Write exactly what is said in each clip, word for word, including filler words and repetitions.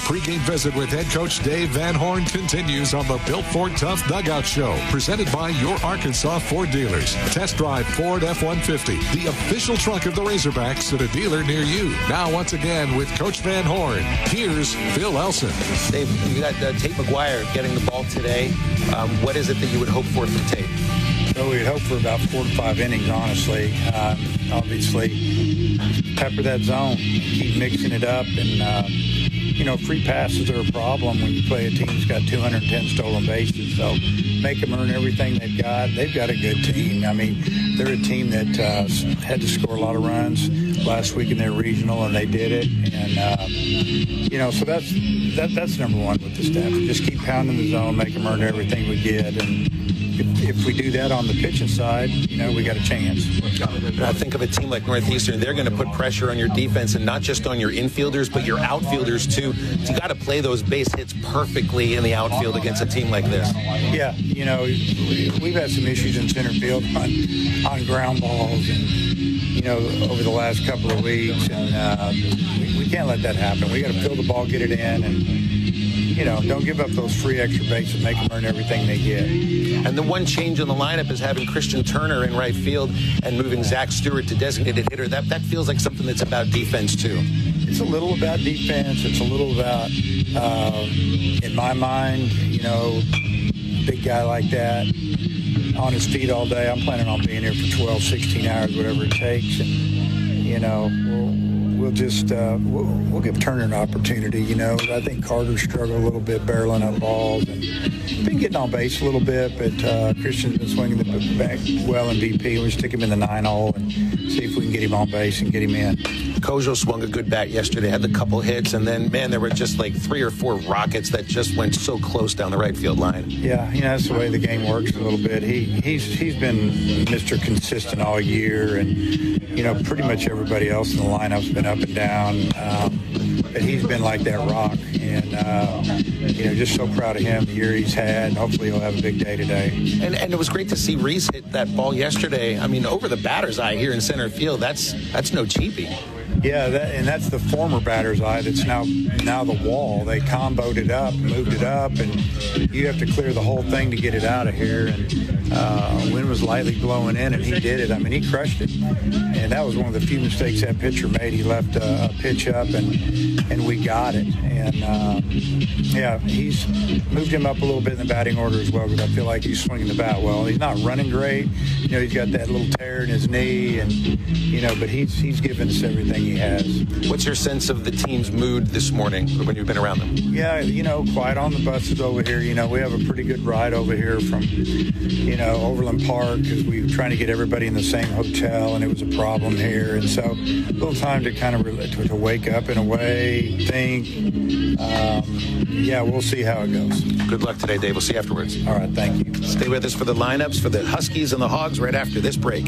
Pre-game visit with head coach Dave Van Horn continues on the Built Ford Tough Dugout Show, presented by your Arkansas Ford dealers. Test drive Ford F one fifty, the official truck of the Razorbacks, at a dealer near you. Now, once again, with Coach Van Horn, here's Phil Elson. Dave, you got uh, Tate McGuire getting the ball today. Um, what is it that you would hope for from Tate? Well, we'd hope for about four to five innings, honestly. Uh, obviously, pepper that zone, keep mixing it up, and uh, you know, free passes are a problem when you play a team that's got two hundred ten stolen bases. So make them earn everything they've got. They've got a good team. I mean, they're a team that uh, had to score a lot of runs last week in their regional, and they did it. And uh, you know, so that's that, that's number one with the staff. Just keep pounding the zone, make them earn everything we get, and If, if we do that on the pitching side, you know, we got a chance. I think of a team like Northeastern. They're going to put pressure on your defense, and not just on your infielders, but your outfielders, too. So you got to play those base hits perfectly in the outfield against a team like this. Yeah, you know, we've had some issues in center field on, on ground balls and, you know, over the last couple of weeks, and uh, we, we can't let that happen. We got to fill the ball, get it in, and, you know, don't give up those free extra bases, make them earn everything they get. And the one change in the lineup is having Christian Turner in right field and moving Zach Stewart to designated hitter. That that feels like something that's about defense, too. It's a little about defense. It's a little about, uh, in my mind, you know, big guy like that on his feet all day. I'm planning on being here for twelve, sixteen hours, whatever it takes. And, you know, we'll, we'll just, uh, we'll, we'll give Turner an opportunity. You know, I think Carter struggled a little bit barreling up balls and been getting on base a little bit, but uh, Christian's been swinging the back well in V P. We'll stick him in the nine hole and see if we can get him on base and get him in. Kojo swung a good bat yesterday, had a couple hits, and then, man, there were just like three or four rockets that just went so close down the right field line. Yeah, you know, that's the way the game works a little bit. He He's he's been Mister Consistent all year, and, you know, pretty much everybody else in the lineup's been up and down. Um, but he's been like that rock, and, uh, you know, just so proud of him, the year he's had, and hopefully he'll have a big day today. And and it was great to see Reese hit that ball yesterday. I mean, over the batter's eye here in center field, that's that's no cheapie. Yeah, that, and that's the former batter's eye that's now now the wall. They comboed it up, moved it up, and you have to clear the whole thing to get it out of here. And uh, wind was lightly blowing in, and he did it. I mean, he crushed it. And that was one of the few mistakes that pitcher made. He left a, a pitch up, and and we got it. And, uh, yeah, he's moved him up a little bit in the batting order as well, because I feel like he's swinging the bat well. He's not running great. You know, he's got that little tear in his knee, and, you know, but he's, he's given us everything he has. What's your sense of the team's mood this morning when you've been around them? Yeah, you know, quiet on the buses over here. You know, we have a pretty good ride over here from, you know, Overland Park, because we were trying to get everybody in the same hotel, and it was a problem here. And so a little time to kind of to, to wake up in a way, think. Um, yeah, we'll see how it goes. Good luck today, Dave. We'll see you afterwards. All right, thank you. Stay with us for the lineups for the Huskies and the Hogs right after this break.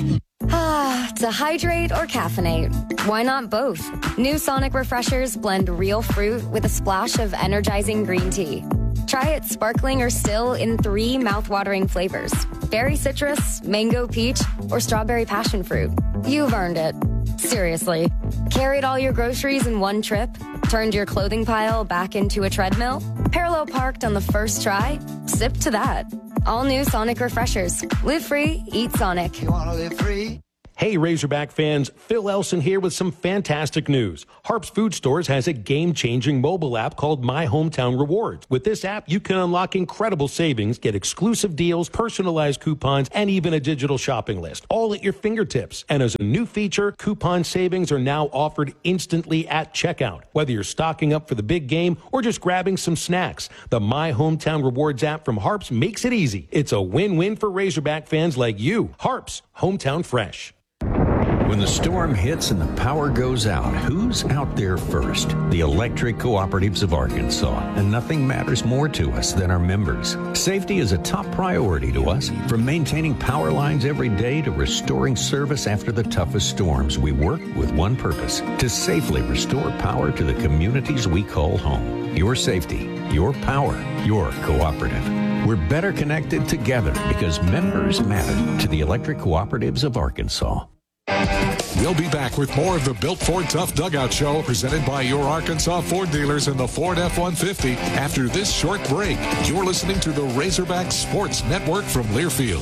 Ah, to hydrate or caffeinate? Why not both? New Sonic Refreshers blend real fruit with a splash of energizing green tea. Try it sparkling or still in three mouth-watering flavors: berry citrus, mango peach, or strawberry passion fruit. You've earned it. Seriously. Carried all your groceries in one trip? Turned your clothing pile back into a treadmill? Parallel parked on the first try? Sip to that. All new Sonic Refreshers. Live free, eat Sonic. You want to live free? Hey, Razorback fans, Phil Elson here with some fantastic news. Harps Food Stores has a game-changing mobile app called My Hometown Rewards. With this app, you can unlock incredible savings, get exclusive deals, personalized coupons, and even a digital shopping list, all at your fingertips. And as a new feature, coupon savings are now offered instantly at checkout. Whether you're stocking up for the big game or just grabbing some snacks, the My Hometown Rewards app from Harps makes it easy. It's a win-win for Razorback fans like you. Harps, hometown fresh. When the storm hits and the power goes out, who's out there first? The Electric Cooperatives of Arkansas. And nothing matters more to us than our members. Safety is a top priority to us. From maintaining power lines every day to restoring service after the toughest storms, we work with one purpose: to safely restore power to the communities we call home. Your safety, your power, your cooperative. We're better connected together because members matter to the Electric Cooperatives of Arkansas. We'll be back with more of the Built Ford Tough Dugout Show presented by your Arkansas Ford dealers in the Ford F one fifty after this short break. You're listening to the Razorback Sports Network from Learfield.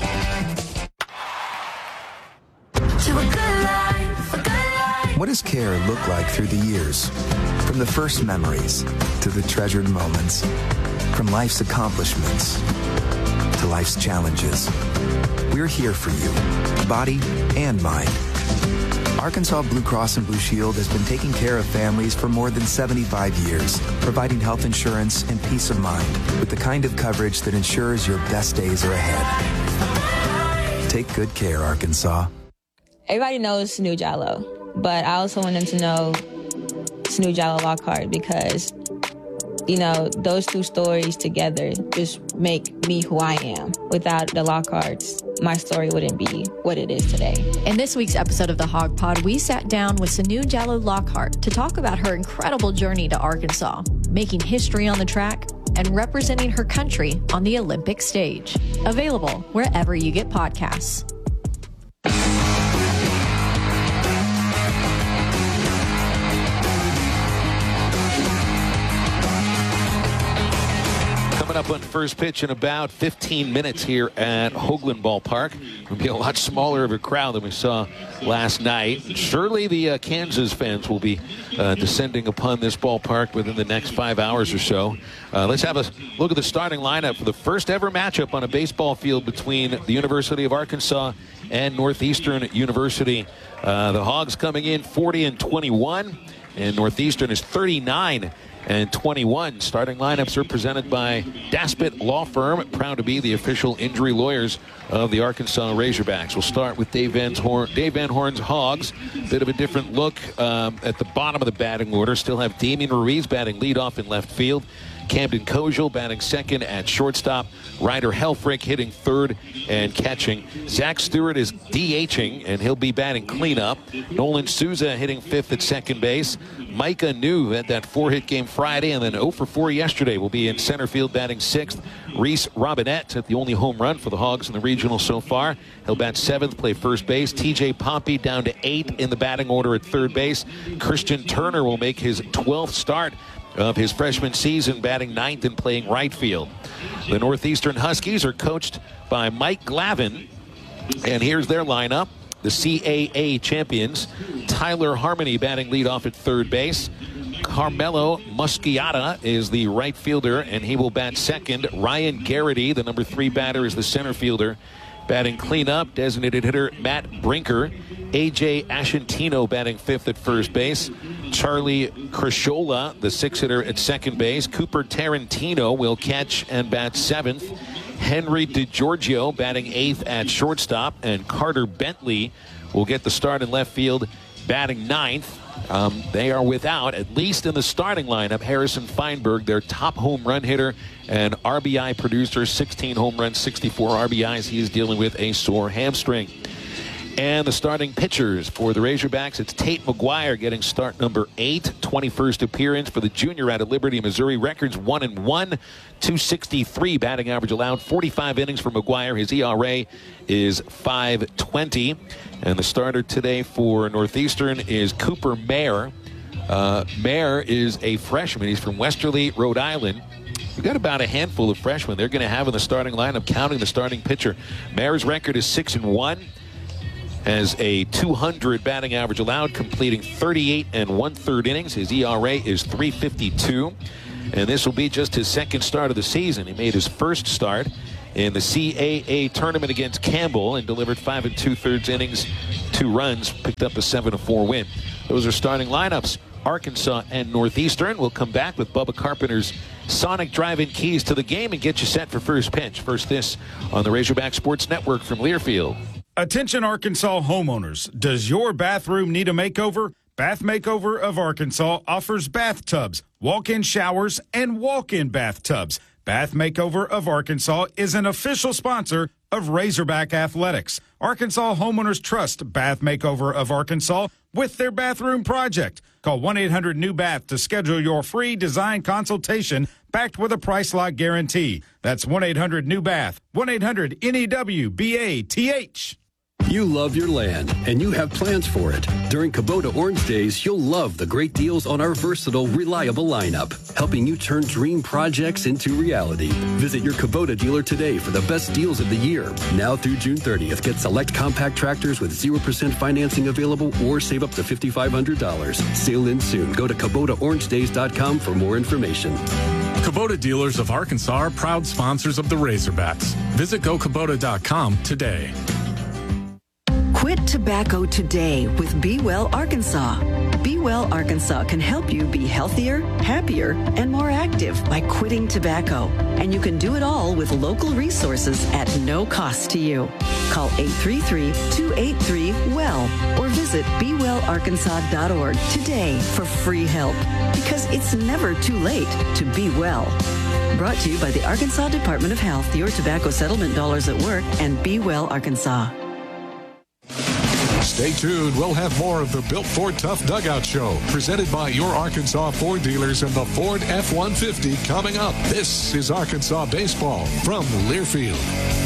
What does care look like through the years? From the first memories to the treasured moments, from life's accomplishments to life's challenges. We're here for you, body and mind. Arkansas Blue Cross and Blue Shield has been taking care of families for more than seventy-five years, providing health insurance and peace of mind with the kind of coverage that ensures your best days are ahead. Take good care, Arkansas. Everybody knows Sanu Jallow, but I also want them to know Sanu Jallow Lockhart because, you know, those two stories together just make me who I am. Without the Lockharts, my story wouldn't be what it is today. In this week's episode of the Hog Pod, we sat down with Sanu Jallow Lockhart to talk about her incredible journey to Arkansas, making history on the track, and representing her country on the Olympic stage. Available wherever you get podcasts. Up on first pitch in about fifteen minutes here at Hoagland Ballpark. It'll be a lot smaller of a crowd than we saw last night. Surely the uh, Kansas fans will be uh, descending upon this ballpark within the next five hours or so. Uh, let's have a look at the starting lineup for the first ever matchup on a baseball field between the University of Arkansas and Northeastern University. Uh, the Hogs coming in forty and twenty-one, and Northeastern is thirty-nine and twenty-one. Starting lineups are presented by Daspit Law Firm, proud to be the official injury lawyers of the Arkansas Razorbacks. We'll start with Dave Van Horn, Dave Van Horn's Hogs. Bit of a different look um, at the bottom of the batting order. Still have Damian Ruiz batting leadoff in left field. Camden Kojal batting second at shortstop. Ryder Helfrich hitting third and catching. Zach Stewart is DHing, and he'll be batting cleanup. Nolan Souza hitting fifth at second base. Micah New had that four-hit game Friday, and then oh for four yesterday. Will be in center field batting sixth. Reese Robinette hit the only home run for the Hogs in the regional so far. He'll bat seventh, play first base. T J Pompey down to eight in the batting order at third base. Christian Turner will make his twelfth start of his freshman season, batting ninth and playing right field. The Northeastern Huskies are coached by Mike Glavin, and here's their lineup. The C A A champions, Tyler Harmony batting leadoff at third base. Carmelo Muschiata is the right fielder, and he will bat second. Ryan Garrity, the number three batter, is the center fielder. Batting cleanup, designated hitter Matt Brinker. A J Ashantino batting fifth at first base. Charlie Crishola, the six-hitter at second base. Cooper Tarantino will catch and bat seventh. Henry DiGiorgio batting eighth at shortstop. And Carter Bentley will get the start in left field, batting ninth. Um, they are without, at least in the starting lineup, Harrison Feinberg, their top home run hitter and R B I producer, sixteen home runs, sixty-four R B Is. He is dealing with a sore hamstring. And the starting pitchers for the Razorbacks, it's Tate McGuire getting start number eight, twenty-first appearance for the junior out of Liberty, Missouri. Records one and one, two sixty-three batting average allowed, forty-five innings for McGuire. His E R A is five twenty. And the starter today for Northeastern is Cooper Mayer. Uh, Mayer is a freshman. He's from Westerly, Rhode Island. We've got about a handful of freshmen they're going to have in the starting lineup, counting the starting pitcher. Mayer's record is six and one. Has a two hundred batting average allowed, completing thirty-eight and one-third innings. His E R A is three fifty-two. And this will be just his second start of the season. He made his first start in the C A A tournament against Campbell and delivered five and two-thirds innings, two runs, picked up a seven to four win. Those are starting lineups. Arkansas and Northeastern will come back with Bubba Carpenter's sonic drive-in keys to the game and get you set for first pitch. First this on the Razorback Sports Network from Learfield. Attention Arkansas homeowners, does your bathroom need a makeover? Bath Makeover of Arkansas offers bathtubs, walk-in showers, and walk-in bathtubs. Bath Makeover of Arkansas is an official sponsor of Razorback Athletics. Arkansas homeowners trust Bath Makeover of Arkansas with their bathroom project. Call one eight hundred new bath to schedule your free design consultation backed with a price lock guarantee. That's one eight hundred new bath, one eight hundred N E W B A T H. You love your land, and you have plans for it. During Kubota Orange Days, you'll love the great deals on our versatile, reliable lineup, helping you turn dream projects into reality. Visit your Kubota dealer today for the best deals of the year. Now through June thirtieth, get select compact tractors with zero percent financing available or save up to five thousand five hundred dollars. Sale ends soon. Go to Kubota Orange Days dot com for more information. Kubota dealers of Arkansas are proud sponsors of the Razorbacks. Visit go kubota dot com today. Quit tobacco today with Be Well Arkansas. Be Well Arkansas can help you be healthier, happier, and more active by quitting tobacco. And you can do it all with local resources at no cost to you. Call eight three three, two eight three, W E L L or visit be well arkansas dot org today for free help. Because it's never too late to be well. Brought to you by the Arkansas Department of Health, your tobacco settlement dollars at work, and Be Well Arkansas. Stay tuned. We'll have more of the Built Ford Tough Dugout Show, presented by your Arkansas Ford dealers and the Ford F one fifty coming up. This is Arkansas Baseball from Learfield.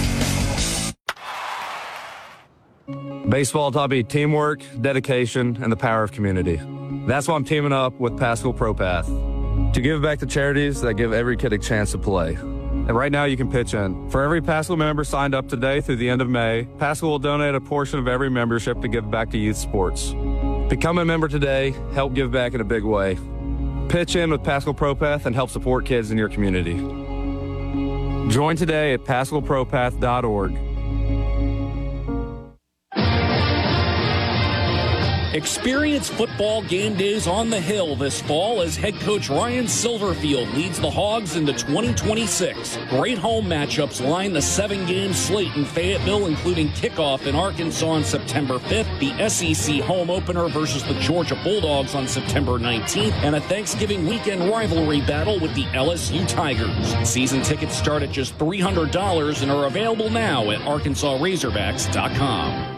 Baseball taught me teamwork, dedication, and the power of community. That's why I'm teaming up with Paschal ProPath to give back to charities that give every kid a chance to play. And right now you can pitch in. For every Paschal member signed up today through the end of May, Paschal will donate a portion of every membership to give back to youth sports. Become a member today, help give back in a big way. Pitch in with Paschal ProPath and help support kids in your community. Join today at paschal pro path dot org. Experience football game days on the Hill this fall as head coach Ryan Silverfield leads the Hogs into twenty twenty-six. Great home matchups line the seven-game slate in Fayetteville, including kickoff in Arkansas on September fifth, the S E C home opener versus the Georgia Bulldogs on September nineteenth, and a Thanksgiving weekend rivalry battle with the L S U Tigers. Season tickets start at just three hundred dollars and are available now at arkansas razorbacks dot com.